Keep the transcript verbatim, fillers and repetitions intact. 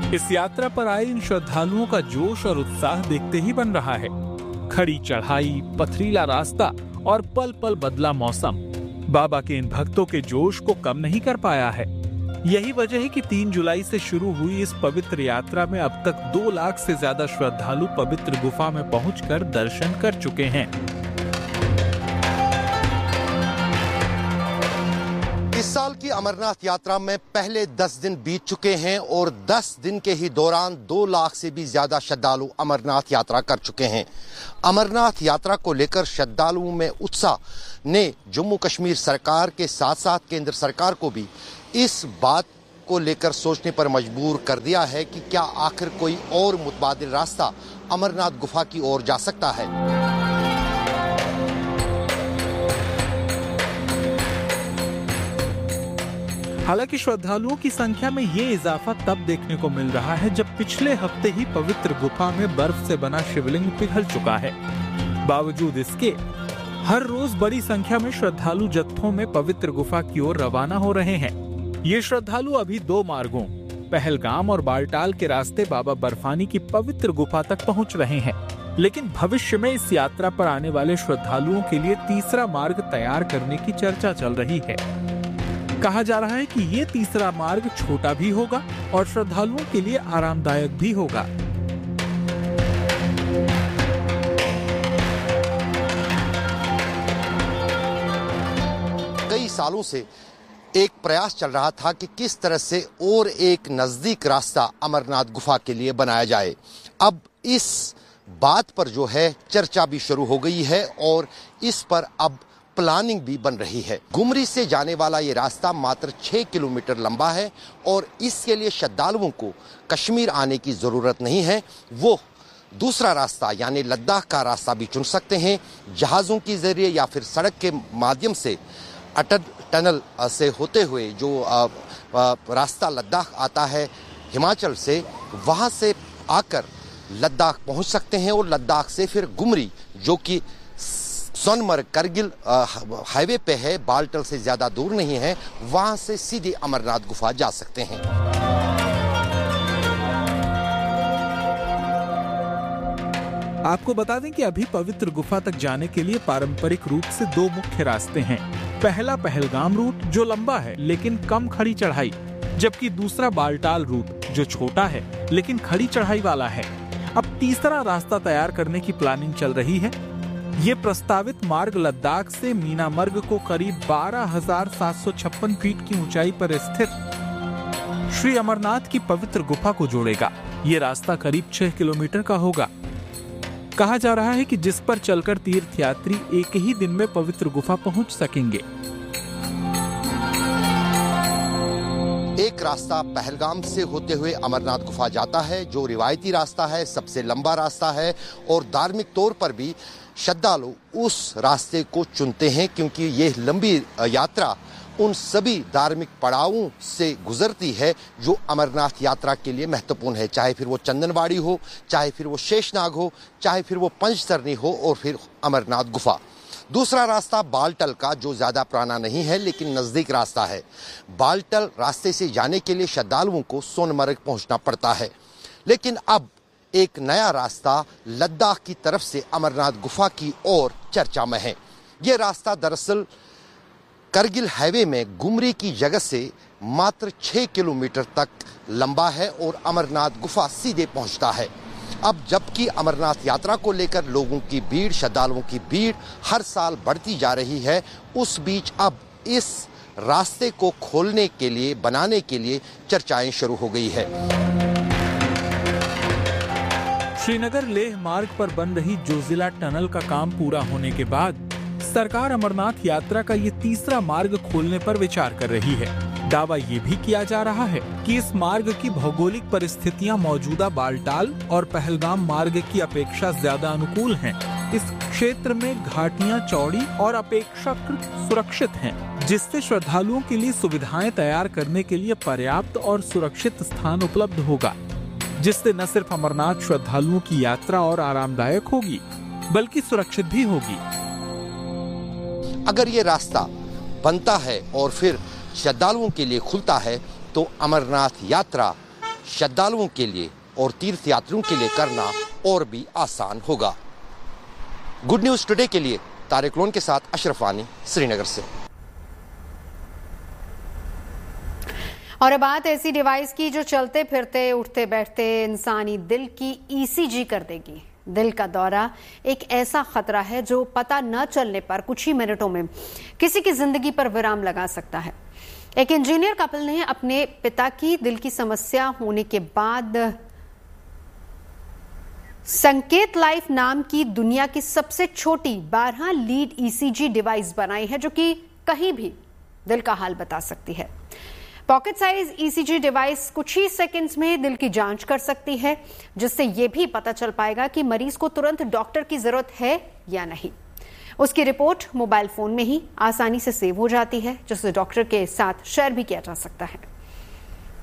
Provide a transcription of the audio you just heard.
इस यात्रा पर आए इन श्रद्धालुओं का जोश और उत्साह देखते ही बन रहा है। खड़ी चढ़ाई, पथरीला रास्ता और पल पल बदला मौसम बाबा के इन भक्तों के जोश को कम नहीं कर पाया है। यही वजह है कि तीन जुलाई से शुरू हुई इस पवित्र यात्रा में अब तक दो लाख से ज्यादा श्रद्धालु पवित्र गुफा में पहुंचकर दर्शन कर चुके हैं। इस साल की अमरनाथ यात्रा में पहले दस दिन बीत चुके हैं और दस दिन के ही दौरान दो लाख से भी ज्यादा श्रद्धालु अमरनाथ यात्रा कर चुके हैं। अमरनाथ यात्रा को लेकर श्रद्धालुओं में उत्साह ने जम्मू कश्मीर सरकार के साथ साथ केंद्र सरकार को भी इस बात को लेकर सोचने पर मजबूर कर दिया है कि क्या आखिर कोई और मुतबादिल रास्ता अमरनाथ गुफा की ओर जा सकता है। हालांकि श्रद्धालुओं की संख्या में ये इजाफा तब देखने को मिल रहा है जब पिछले हफ्ते ही पवित्र गुफा में बर्फ से बना शिवलिंग पिघल चुका है। बावजूद इसके हर रोज बड़ी संख्या में श्रद्धालु जत्थों में पवित्र गुफा की ओर रवाना हो रहे हैं। ये श्रद्धालु अभी दो मार्गों पहलगाम और बालटाल के रास्ते बाबा बर्फानी की पवित्र गुफा तक पहुंच रहे हैं, लेकिन भविष्य में इस यात्रा पर आने वाले श्रद्धालुओं के लिए तीसरा मार्ग तैयार करने की चर्चा चल रही है। कहा जा रहा है कि ये तीसरा मार्ग छोटा भी होगा और श्रद्धालुओं के लिए आरामदायक भी होगा। कई सालों से एक प्रयास चल रहा था कि किस तरह से और एक नजदीक रास्ता अमरनाथ गुफा के लिए बनाया जाए। अब इस बात पर जो है चर्चा भी शुरू हो गई है और इस पर अब प्लानिंग भी बन रही है। गुमरी से जाने वाला ये रास्ता मात्र छह किलोमीटर लंबा है और इसके लिए श्रद्धालुओं को कश्मीर आने की जरूरत नहीं है। वो दूसरा रास्ता यानी लद्दाख का रास्ता भी चुन सकते हैं, जहाजों के जरिए या फिर सड़क के माध्यम से अटल टनल से होते हुए जो रास्ता लद्दाख आता है हिमाचल से, वहां से आकर लद्दाख पहुंच सकते हैं और लद्दाख से फिर गुमरी जो कि सोनमर्ग करगिल हाईवे पे है, बालटल से ज्यादा दूर नहीं है, वहां से सीधे अमरनाथ गुफा जा सकते हैं। आपको बता दें कि अभी पवित्र गुफा तक जाने के लिए पारंपरिक रूप से दो मुख्य रास्ते हैं। पहला पहलगाम रूट जो लंबा है लेकिन कम खड़ी चढ़ाई, जबकि दूसरा बालटाल रूट जो छोटा है लेकिन खड़ी चढ़ाई वाला है। अब तीसरा रास्ता तैयार करने की प्लानिंग चल रही है। ये प्रस्तावित मार्ग लद्दाख से मीनामर्ग को करीब बारह हजार सात सौ छप्पन फीट की ऊंचाई पर स्थित श्री अमरनाथ की पवित्र गुफा को जोड़ेगा। ये रास्ता करीब छह किलोमीटर का होगा। कहा जा रहा है कि जिस पर चलकर तीर्थयात्री एक ही दिन में पवित्र गुफा पहुंच सकेंगे। एक रास्ता पहलगाम से होते हुए अमरनाथ गुफा जाता है, जो रिवायती रास्ता है, सबसे लंबा रास्ता है और धार्मिक तौर पर भी श्रद्धालु उस रास्ते को चुनते हैं क्योंकि ये लंबी यात्रा उन सभी धार्मिक पड़ावों से गुजरती है जो अमरनाथ यात्रा के लिए महत्वपूर्ण है, चाहे फिर वो चंदनबाड़ी हो, चाहे फिर वो शेषनाग हो, चाहे फिर वो पंचतरणी हो और फिर अमरनाथ गुफा। दूसरा रास्ता बालटल का जो ज्यादा पुराना नहीं है लेकिन नजदीक रास्ता है। बालटल रास्ते से जाने के लिए श्रद्धालुओं को सोनमर्ग पहुंचना पड़ता है, लेकिन अब एक नया रास्ता लद्दाख की तरफ से अमरनाथ गुफा की ओर चर्चा में है। यह रास्ता दरअसल करगिल हाईवे में गुमरी की जगह से मात्र छह किलोमीटर तक लंबा है और अमरनाथ गुफा सीधे पहुंचता है। अब जबकि अमरनाथ यात्रा को लेकर लोगों की भीड़, श्रद्धालुओं की भीड़ हर साल बढ़ती जा रही है, उस बीच अब इस रास्ते को खोलने के लिए, बनाने के लिए चर्चाएं शुरू हो गई है। श्रीनगर लेह मार्ग पर बन रही जोजिला टनल का काम पूरा होने के बाद सरकार अमरनाथ यात्रा का ये तीसरा मार्ग खोलने पर विचार कर रही है। दावा ये भी किया जा रहा है कि इस मार्ग की भौगोलिक परिस्थितियां मौजूदा बालटाल और पहलगाम मार्ग की अपेक्षा ज्यादा अनुकूल हैं। इस क्षेत्र में घाटियां चौड़ी और अपेक्षाकृत सुरक्षित हैं, जिससे श्रद्धालुओं के लिए सुविधाएं तैयार करने के लिए पर्याप्त और सुरक्षित स्थान उपलब्ध होगा, जिससे न सिर्फ अमरनाथ श्रद्धालुओं की यात्रा और आरामदायक होगी बल्कि सुरक्षित भी होगी। अगर ये रास्ता बनता है और फिर श्रद्धालुओं के लिए खुलता है तो अमरनाथ यात्रा श्रद्धालुओं के लिए और तीर्थयात्रियों के लिए करना और भी आसान होगा। गुड न्यूज टुडे के लिए तारिक लोन के साथ अशरफ वानी, श्रीनगर से। और अब बात ऐसी डिवाइस की जो चलते फिरते उठते बैठते इंसानी दिल की ईसीजी कर देगी। दिल का दौरा एक ऐसा खतरा है जो पता न चलने पर कुछ ही मिनटों में किसी की जिंदगी पर विराम लगा सकता है। एक इंजीनियर कपल ने अपने पिता की दिल की समस्या होने के बाद संकेत लाइफ नाम की दुनिया की सबसे छोटी बारह लीड ईसीजी डिवाइस बनाई है जो कि कहीं भी दिल का हाल बता सकती है। पॉकेट साइज ईसीजी डिवाइस कुछ ही सेकंड्स में दिल की जांच कर सकती है, जिससे यह भी पता चल पाएगा कि मरीज को तुरंत डॉक्टर की जरूरत है या नहीं। उसकी रिपोर्ट मोबाइल फोन में ही आसानी से सेव हो जाती है, जिसे डॉक्टर के साथ शेयर भी किया जा सकता है।